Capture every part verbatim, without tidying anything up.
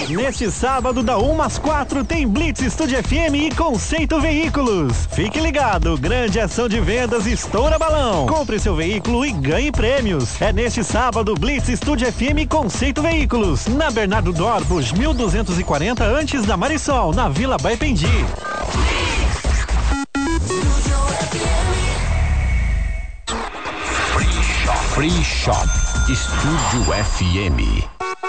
Neste sábado, da uma às quatro, tem Blitz Estúdio F M e Conceito Veículos. Fique ligado, grande ação de vendas estoura balão. Compre seu veículo e ganhe prêmios. É neste sábado, Blitz Estúdio F M e Conceito Veículos, na Bernardo Dorbos, mil duzentos e quarenta, antes da Marisol, na Vila Baipendi. Free Shop Estúdio F M.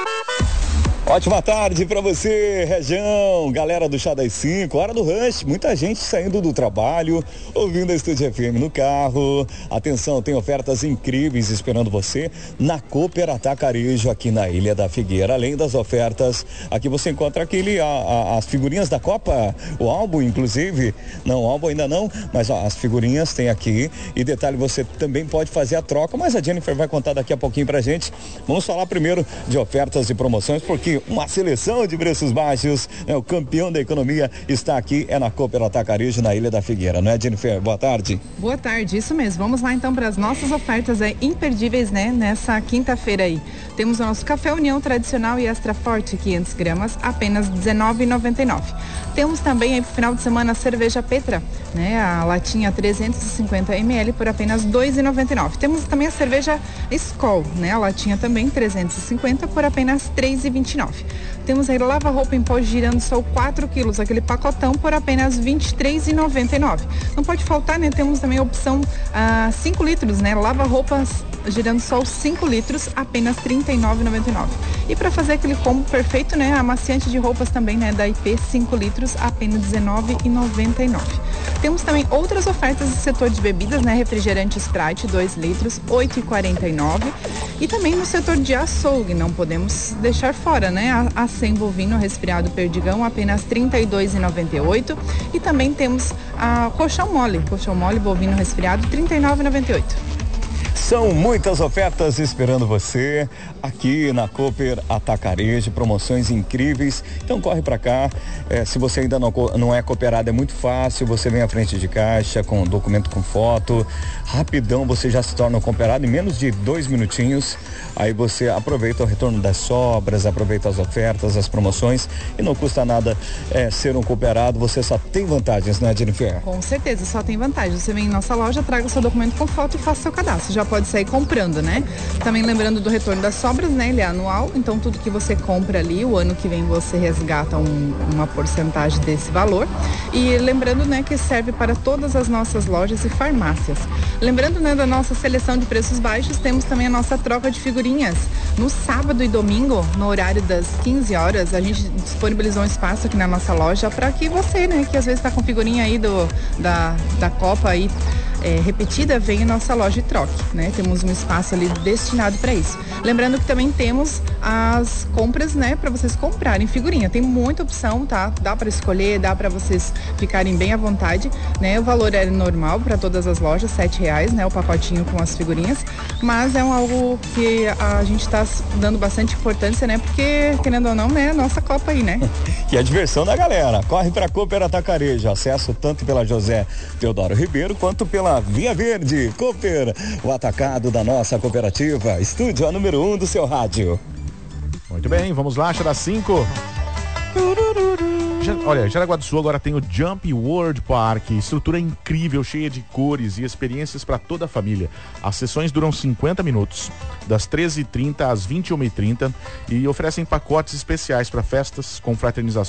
Ótima tarde pra você, região, galera do Chá das cinco, hora do rush, muita gente saindo do trabalho, ouvindo a Estúdio F M no carro. Atenção, tem ofertas incríveis esperando você na Cooper Atacarejo, aqui na Ilha da Figueira. Além das ofertas, aqui você encontra aquele, a, a, as figurinhas da Copa, o álbum inclusive, não, o álbum ainda não, mas ó, as figurinhas tem aqui. E detalhe, você também pode fazer a troca, mas a Jennifer vai contar daqui a pouquinho pra gente. Vamos falar primeiro de ofertas e promoções, porque uma seleção de preços baixos, né? O campeão da economia está aqui, é na Cooper Atacarejo, na Ilha da Figueira, não é, Jennifer? Boa tarde. Boa tarde, isso mesmo. Vamos lá então para as nossas ofertas é, imperdíveis, né? Nessa quinta-feira aí. Temos o nosso café União tradicional e extra forte, quinhentas gramas, apenas dezenove reais e noventa e nove centavos. Temos também aí pro final de semana a cerveja Petra, né? A latinha trezentos e cinquenta mililitros por apenas dois reais e noventa e nove centavos. Temos também a cerveja Skol, né? A latinha também trezentos e cinquenta por apenas três reais e vinte e nove centavos. Temos aí lava-roupa em pó Giransol quatro quilos, aquele pacotão por apenas vinte e três reais e noventa e nove centavos. Não pode faltar, né? Temos também a opção ah, cinco litros, né? Lava-roupas Giransol cinco litros, apenas trinta e nove reais e noventa e nove centavos. E para fazer aquele combo perfeito, né? Amaciante de roupas também, né? Da I P cinco litros, apenas dezenove reais e noventa e nove centavos. Temos também outras ofertas do setor de bebidas, né? Refrigerante Sprite dois litros, oito reais e quarenta e nove centavos. E também no setor de açougue, não podemos deixar fora, né? A, a sem bovino resfriado Perdigão, apenas trinta e dois reais e noventa e oito centavos. E também temos a colchão mole, colchão mole bovino resfriado, trinta e nove reais e noventa e oito centavos. São muitas ofertas esperando você aqui na Cooper Atacarejo, promoções incríveis. Então corre pra cá, é, se você ainda não, não é cooperado, é muito fácil, você vem à frente de caixa com documento com foto, rapidão você já se torna um cooperado em menos de dois minutinhos. Aí você aproveita o retorno das sobras, aproveita as ofertas, as promoções e não custa nada é, ser um cooperado, você só tem vantagens, né, Jennifer? Com certeza, só tem vantagens. Você vem em nossa loja, traga o seu documento com foto e faça seu cadastro. Já pode sair comprando, né? Também lembrando do retorno das sobras, né? Ele é anual, então tudo que você compra ali, o ano que vem você resgata um, uma porcentagem desse valor. E lembrando, né, que serve para todas as nossas lojas e farmácias. Lembrando, né, da nossa seleção de preços baixos, temos também a nossa troca de figurinhas. No sábado e domingo, no horário das quinze horas, a gente disponibilizou um espaço aqui na nossa loja para que você, né, que às vezes está com figurinha aí do, da, da Copa aí, É, repetida, vem em nossa loja e troque, né? Temos um espaço ali destinado para isso. Lembrando que também temos as compras, né? Para vocês comprarem figurinha. Tem muita opção, tá? Dá para escolher, dá para vocês ficarem bem à vontade, né? O valor é normal para todas as lojas, sete reais, né? O pacotinho com as figurinhas, mas é um algo que a gente está dando bastante importância, né? Porque, querendo ou não, né? Nossa Copa aí, né? E a diversão da galera. Corre para Cooper Atacarejo. Acesso tanto pela José Teodoro Ribeiro quanto pela Via Verde. Cooper, o atacado da nossa cooperativa. Estúdio a número um do seu rádio. Muito bem, vamos lá, Chá das cinco. Olha, Jaraguá do Sul agora tem o Jump World Park, estrutura incrível, cheia de cores e experiências para toda a família. As sessões duram cinquenta minutos, das treze e trinta às vinte e uma e trinta, e oferecem pacotes especiais para festas, confraternizações